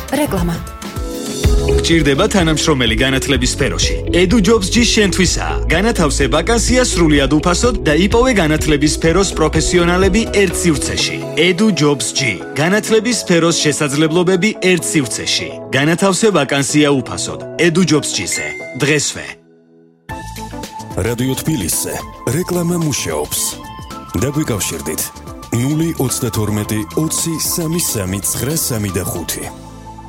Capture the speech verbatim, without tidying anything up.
რეკლამა. გჭირდება თანამშრომელი განათლების სფეროში. Edu Jobs G შენთვისაა. განათავსე ვაკანსია სრულიად უფასოდ და იპოვე განათლების სფეროს პროფესიონალები ერთ სივრცეში. Edu Jobs G. განათლების სფეროს შესაძლებლობები ერთ სივრცეში. განათავსე ვაკანსია უფასოდ. Edu Jobs G-ზე. დღესვე. რადიო თბილისზე რეკლამა მუშაობს. დაგვიკავშირდით ნული ოცდათორმეტი ოცი სამი სამი ცხრა სამი და ხუთი.